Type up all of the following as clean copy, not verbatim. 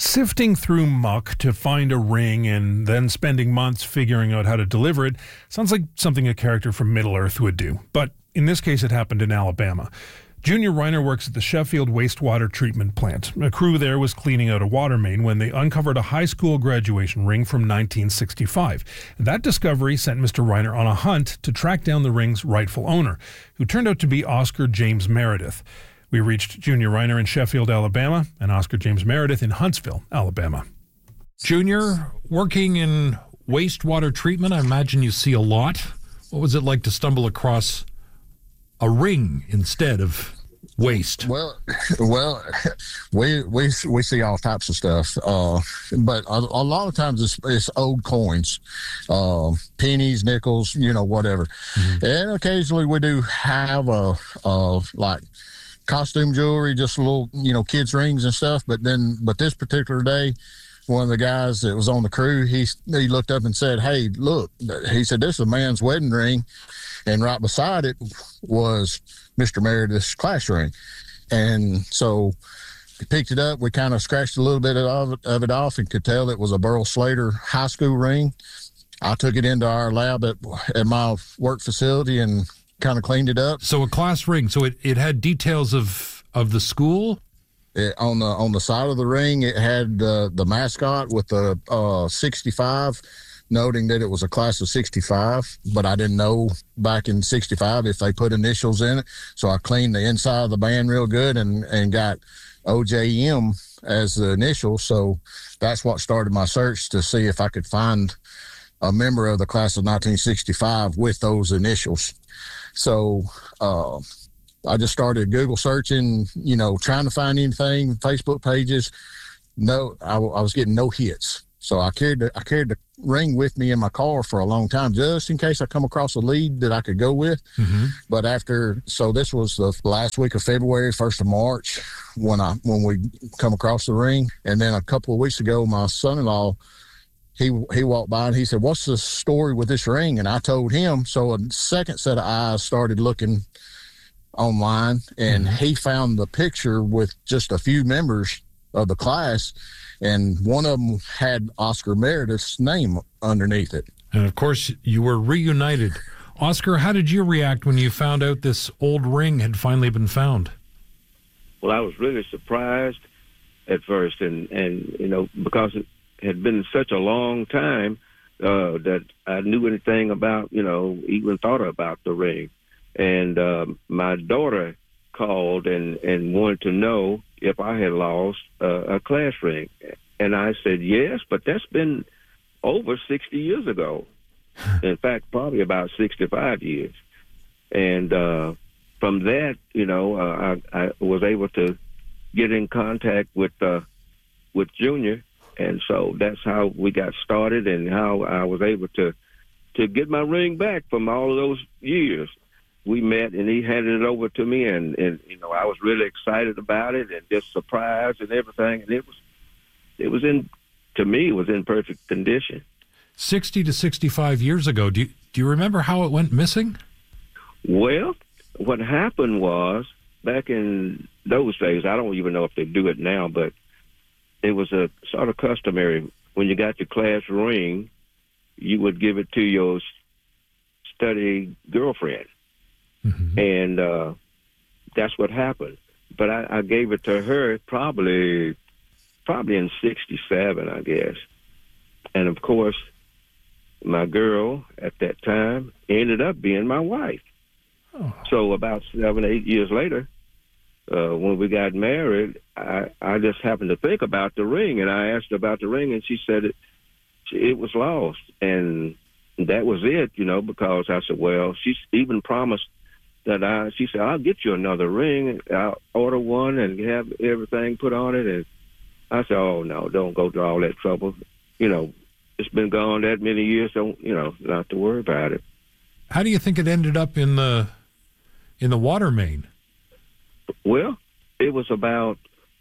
Sifting through muck to find a ring and then spending months figuring out how to deliver it sounds like something a character from Middle-earth would do. But in this case, it happened in Alabama. Junior Reiner works at the Sheffield Wastewater Treatment Plant. A crew there was cleaning out a water main when they uncovered a high school graduation ring from 1965. That discovery sent Mr. Reiner on a hunt to track down the ring's rightful owner, who turned out to be Oscar James Meredith. We reached Junior Reiner in Sheffield, Alabama, and Oscar James Meredith in Huntsville, Alabama. Junior, working in wastewater treatment, I imagine you see a lot. What was it like to stumble across a ring instead of waste? Well, we see all types of stuff, but a lot of times it's old coins, pennies, nickels, whatever. Mm-hmm. And occasionally we do have like costume jewelry, just a little, kids' rings and stuff. But this particular day, one of the guys that was on the crew, he looked up and said, "Hey, look," he said, "this is a man's wedding ring." And right beside it was Mr. Meredith's class ring. And so he picked it up. We kind of scratched a little bit of it off and could tell it was a Burl Slater high school ring. I took it into our lab at my work facility and kind of cleaned it up. So a class ring. So it had details of the school? On the side of the ring, it had the mascot with the 65, noting that it was a class of 65, but I didn't know back in 65 if they put initials in it. So I cleaned the inside of the band real good and got OJM as the initial. So that's what started my search to see if I could find a member of the class of 1965 with those initials. So I just started Google searching, trying to find anything, Facebook pages. No, I was getting no hits. So I carried the ring with me in my car for a long time, just in case I come across a lead that I could go with. Mm-hmm. But so this was the last week of February, 1st of March, when we come across the ring. And then a couple of weeks ago, my son-in-law, he walked by and he said, "What's the story with this ring?" And I told him. So a second set of eyes started looking online, and mm-hmm. he found the picture with just a few members of the class, and one of them had Oscar Meredith's name underneath it. And of course, you were reunited. Oscar, how did you react when you found out this old ring had finally been found? Well, I was really surprised at first, and because it had been such a long time that I knew anything about, even thought about the ring. And my daughter called and wanted to know if I had lost a class ring. And I said, yes, but that's been over 60 years ago. In fact, probably about 65 years. And from that, I was able to get in contact with Junior. And so that's how we got started and how I was able to get my ring back from all of those years. We met, and he handed it over to me, and I was really excited about it, and just surprised and everything. And it was in perfect condition. 60 to 65 years ago. Do you remember how it went missing? Well, what happened was, back in those days, I don't even know if they do it now, but it was a sort of customary. When you got your class ring, you would give it to your study girlfriend. Mm-hmm. And that's what happened. But I gave it to her probably in 67, I guess. And, of course, my girl at that time ended up being my wife. Oh. So about 7, 8 years later, when we got married, I just happened to think about the ring, and I asked her about the ring, and she said it was lost. And that was it, because I said, well, she even promised that she said, I'll get you another ring. I'll order one and have everything put on it. And I said, oh, no, don't go through all that trouble. It's been gone that many years. Don't, not to worry about it. How do you think it ended up in the water main? Well, it was about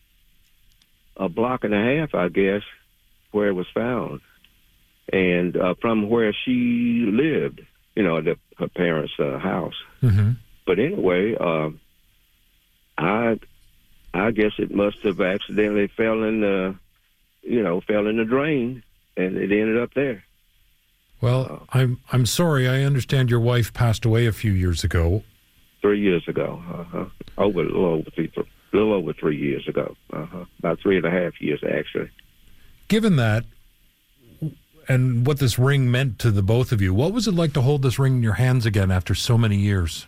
a block and a half, I guess, where it was found. And from where she lived, her parents' house. Mm-hmm. But anyway, I guess it must have accidentally fell in fell in the drain, and it ended up there. Well, I'm sorry. I understand your wife passed away a few years ago. 3 years ago. A little over 3 years ago. About 3.5 years, actually. Given that, and what this ring meant to the both of you, what was it like to hold this ring in your hands again after so many years?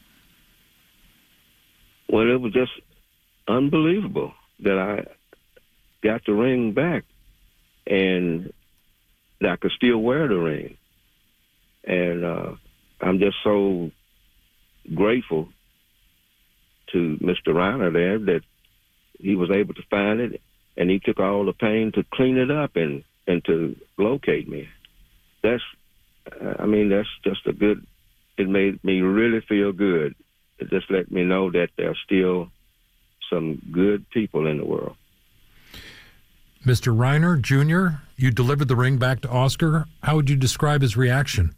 Well, it was just unbelievable that I got the ring back and that I could still wear the ring. And I'm just so grateful to Mr. Reiner there that he was able to find it, and he took all the pain to clean it up and to locate me. That's just it made me really feel good. It just let me know that there's still some good people in the world. Mr. Reiner Jr., you delivered the ring back to Oscar. How would you describe his reaction?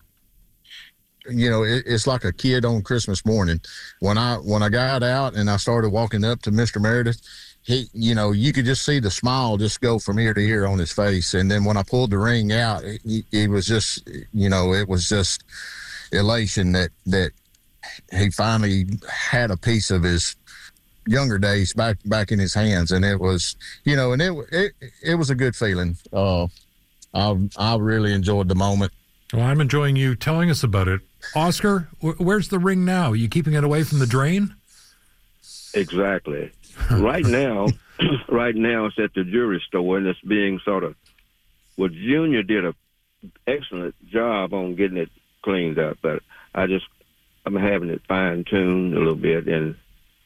It's like a kid on Christmas morning. When I got out and I started walking up to Mr. Meredith, he, you could just see the smile just go from ear to ear on his face. And then when I pulled the ring out, it was just, it was just elation that he finally had a piece of his younger days back in his hands. And it was, and it was a good feeling. I really enjoyed the moment. Well, I'm enjoying you telling us about it. Oscar, where's the ring now? Are you keeping it away from the drain? Exactly. Right now it's at the jewelry store, and it's being Junior did an excellent job on getting it cleaned up, but I'm having it fine-tuned a little bit, and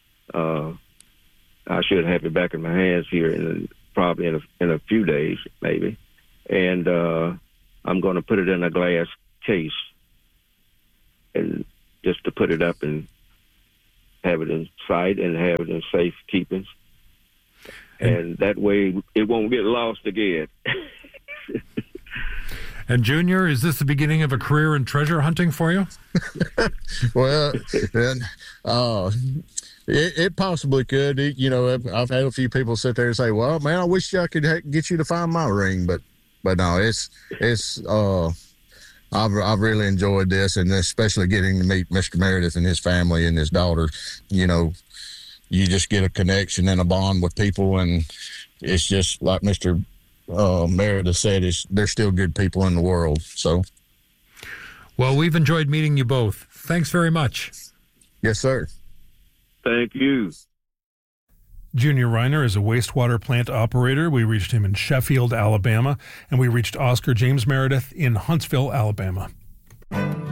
I should have it back in my hands here probably in a few days, maybe. And I'm going to put it in a glass case, and just to put it up and have it in sight and have it in safe keeping. And that way it won't get lost again. And Junior, is this the beginning of a career in treasure hunting for you? Well, it possibly could. I've had a few people sit there and say, "Well, man, I wish I could get you to find my ring," but no, it's I've really enjoyed this, and especially getting to meet Mr. Meredith and his family and his daughter. You just get a connection and a bond with people, and it's just like Mr. Meredith said, they're still good people in the world. So, well, we've enjoyed meeting you both. Thanks very much. Yes, sir. Thank you. Junior Reiner is a wastewater plant operator. We reached him in Sheffield, Alabama, and we reached Oscar James Meredith in Huntsville, Alabama.